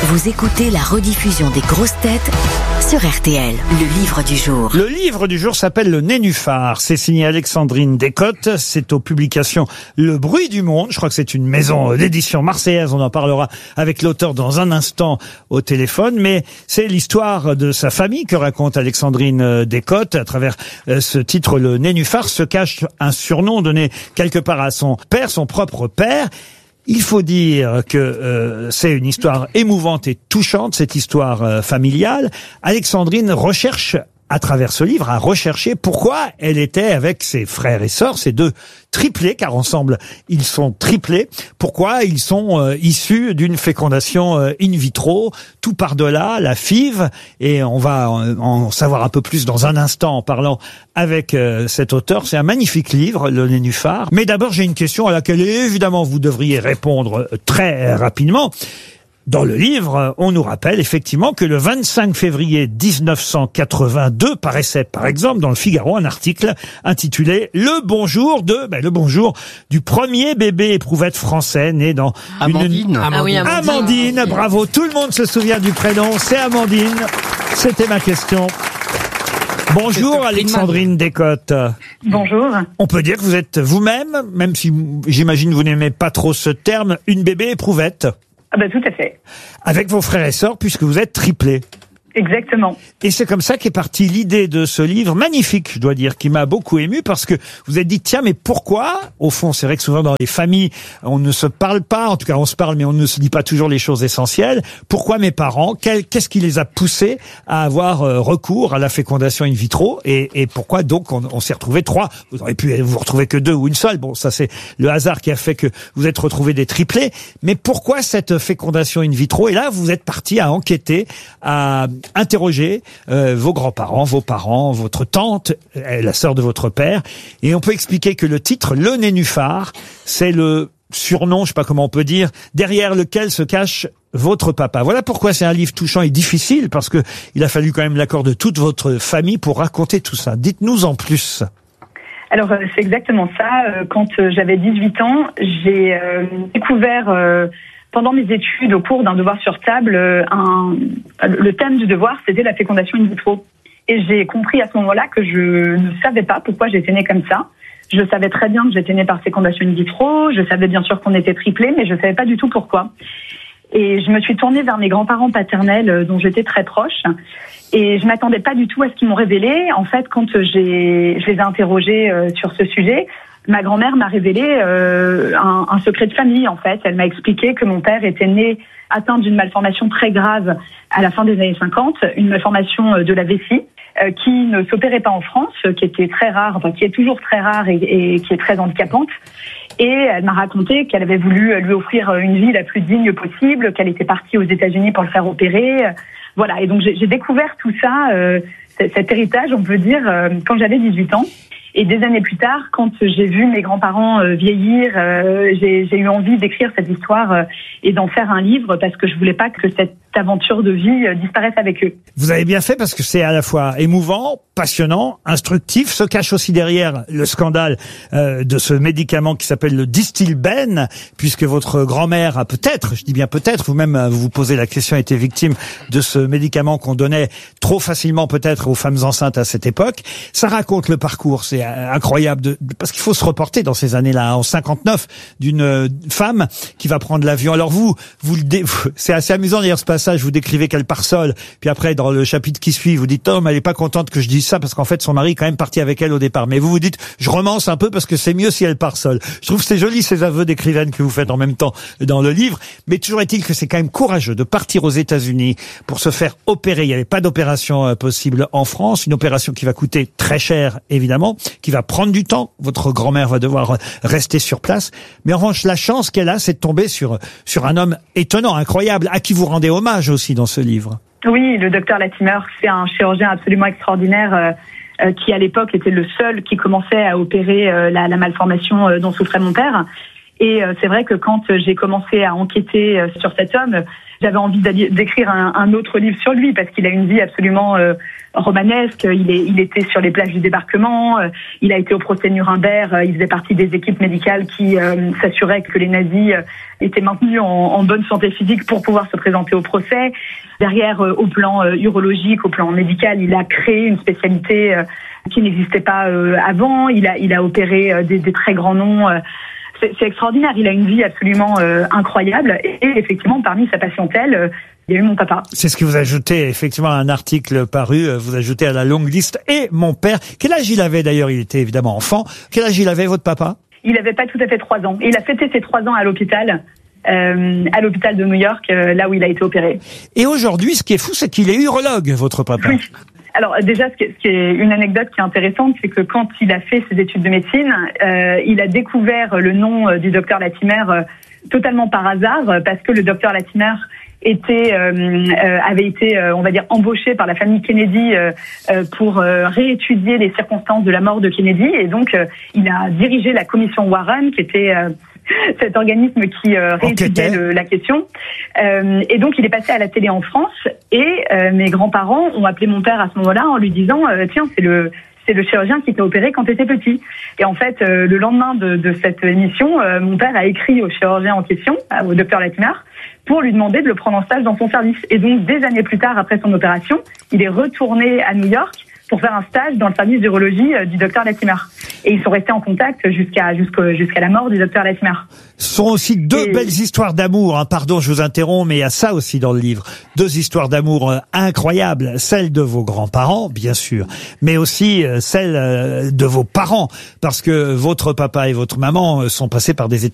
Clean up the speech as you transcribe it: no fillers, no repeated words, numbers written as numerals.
Vous écoutez la rediffusion des grosses têtes sur RTL. Le livre du jour. Le livre du jour s'appelle Le Nénuphar. C'est signé Alexandrine Descottes. C'est aux publications Le Bruit du Monde. Je crois que c'est une maison d'édition marseillaise. On en parlera avec l'auteur dans un instant au téléphone. Mais c'est l'histoire de sa famille que raconte Alexandrine Descottes. À travers ce titre, Le Nénuphar, se cache un surnom donné quelque part à son père, son propre père. Il faut dire que c'est une histoire émouvante et touchante, cette histoire familiale. Alexandrine recherche, à travers ce livre, à rechercher pourquoi elle était avec ses frères et sœurs, ces deux triplés, car ensemble ils sont triplés, pourquoi ils sont issus d'une fécondation in vitro, tout par-delà, la FIV, et on va en savoir un peu plus dans un instant en parlant avec cet auteur. C'est un magnifique livre, Le Nénuphar. Mais d'abord, j'ai une question à laquelle évidemment vous devriez répondre très rapidement. Dans le livre, on nous rappelle effectivement que le 25 février 1982 paraissait, par exemple, dans le Figaro, un article intitulé Le bonjour du premier bébé éprouvette français né dans Amandine. Amandine, bravo, tout le monde se souvient du prénom, c'est Amandine. C'était ma question. Bonjour Alexandrine Descottes. Bonjour. On peut dire que vous êtes vous-même, même si j'imagine vous n'aimez pas trop ce terme, une bébé éprouvette. Ah ben tout à fait. Avec vos frères et sœurs, puisque vous êtes triplés. Exactement. Et c'est comme ça qu'est partie l'idée de ce livre magnifique, je dois dire, qui m'a beaucoup ému, parce que vous êtes dit, tiens, mais pourquoi, au fond, c'est vrai que souvent dans les familles, on ne se parle pas, en tout cas on se parle, mais on ne se dit pas toujours les choses essentielles. Pourquoi mes parents, qu'est-ce qui les a poussés à avoir recours à la fécondation in vitro, et pourquoi donc on s'est retrouvés trois? Vous auriez pu vous retrouver que deux ou une seule. Bon, ça c'est le hasard qui a fait que vous êtes retrouvés des triplés. Mais pourquoi cette fécondation in vitro? Et là, vous êtes partis à enquêter, à interroger vos grands-parents, vos parents, votre tante, la sœur de votre père. Et on peut expliquer que le titre, Le Nénuphar, c'est le surnom, je sais pas comment on peut dire, derrière lequel se cache votre papa. Voilà pourquoi c'est un livre touchant et difficile, parce que il a fallu quand même l'accord de toute votre famille pour raconter tout ça. Dites-nous en plus. Alors c'est exactement ça. Quand j'avais 18 ans, j'ai découvert... pendant mes études, au cours d'un devoir sur table, le thème du devoir, c'était la fécondation in vitro. Et j'ai compris à ce moment-là que je ne savais pas pourquoi j'étais née comme ça. Je savais très bien que j'étais née par fécondation in vitro. Je savais bien sûr qu'on était triplés, mais je ne savais pas du tout pourquoi. Et je me suis tournée vers mes grands-parents paternels, dont j'étais très proche. Et je m'attendais pas du tout à ce qu'ils m'ont révélé. En fait, quand je les ai interrogés sur ce sujet, ma grand-mère m'a révélé un secret de famille, en fait. Elle m'a expliqué que mon père était né atteint d'une malformation très grave à la fin des années 50, une malformation de la vessie, qui ne s'opérait pas en France, qui était très rare, enfin qui est toujours très rare et qui est très handicapante. Et elle m'a raconté qu'elle avait voulu lui offrir une vie la plus digne possible, qu'elle était partie aux États-Unis pour le faire opérer. Voilà, et donc j'ai découvert tout ça, cet héritage, on peut dire, quand j'avais 18 ans. Et des années plus tard, quand j'ai vu mes grands-parents vieillir, j'ai eu envie d'écrire cette histoire et d'en faire un livre, parce que je voulais pas que cette aventure de vie disparaisse avec eux. Vous avez bien fait, parce que c'est à la fois émouvant, passionnant, instructif. Se cache aussi derrière le scandale de ce médicament qui s'appelle le Distilbène, puisque votre grand-mère a peut-être, je dis bien peut-être, vous-même vous vous posez la question, été victime de ce médicament qu'on donnait trop facilement peut-être aux femmes enceintes à cette époque. Ça raconte le parcours, c'est incroyable, parce qu'il faut se reporter dans ces années-là, en 59, d'une femme qui va prendre l'avion. Alors c'est assez amusant d'ailleurs ce passage, vous décrivez qu'elle part seule, puis après dans le chapitre qui suit, vous dites, elle est pas contente que je dise ça, parce qu'en fait son mari est quand même parti avec elle au départ. Mais vous vous dites, je romance un peu parce que c'est mieux si elle part seule. Je trouve que c'est joli ces aveux d'écrivaine que vous faites en même temps dans le livre, mais toujours est-il que c'est quand même courageux de partir aux États-Unis pour se faire opérer. Il n'y avait pas d'opération possible en France, une opération qui va coûter très cher évidemment, qui va prendre du temps. Votre grand-mère va devoir rester sur place. Mais en revanche, la chance qu'elle a, c'est de tomber sur un homme étonnant, incroyable, à qui vous rendez hommage aussi dans ce livre. Oui, le docteur Latimer, c'est un chirurgien absolument extraordinaire qui, à l'époque, était le seul qui commençait à opérer la malformation dont souffrait mon père. Et c'est vrai que quand j'ai commencé à enquêter sur cet homme, J'avais envie d'écrire un autre livre sur lui parce qu'il a une vie absolument romanesque. Il était sur les plages du débarquement. Il a été au procès de Nuremberg. Il faisait partie des équipes médicales qui s'assuraient que les nazis étaient maintenus en bonne santé physique pour pouvoir se présenter au procès. Derrière, au plan urologique, au plan médical, il a créé une spécialité qui n'existait pas avant. Il a opéré des très grands noms. C'est extraordinaire. Il a une vie absolument incroyable. Et effectivement, parmi sa patientèle, il y a eu mon papa. C'est ce que vous ajoutez, effectivement, à un article paru. Vous ajoutez à la longue liste. Et mon père. Quel âge il avait d'ailleurs? Il était évidemment enfant. Quel âge il avait, votre papa? Il avait pas tout à fait 3 ans. Il a fêté ses 3 ans à l'hôpital de New York, là où il a été opéré. Et aujourd'hui, ce qui est fou, c'est qu'il est urologue, votre papa. Oui. Alors déjà, ce qui est une anecdote qui est intéressante, c'est que quand il a fait ses études de médecine, il a découvert le nom du docteur Latimer totalement par hasard, parce que le docteur Latimer avait été, on va dire, embauché par la famille Kennedy pour réétudier les circonstances de la mort de Kennedy, et donc il a dirigé la commission Warren, qui était cet organisme qui réétudiait la question. Et donc, il est passé à la télé en France, et mes grands-parents ont appelé mon père à ce moment-là en lui disant tiens, c'est le chirurgien qui t'a opéré quand tu étais petit. Et en fait, le lendemain de cette émission, mon père a écrit au chirurgien en question, au docteur Latimer, pour lui demander de le prendre en stage dans son service. Et donc, des années plus tard, après son opération, il est retourné à New York pour faire un stage dans le service d'urologie du docteur Latimer. Et ils sont restés en contact jusqu'à la mort du docteur Latimer. Ce sont aussi deux belles histoires d'amour. Pardon, je vous interromps, mais il y a ça aussi dans le livre. 2 histoires d'amour incroyables. Celle de vos grands-parents, bien sûr, mais aussi celle de vos parents, parce que votre papa et votre maman sont passés par des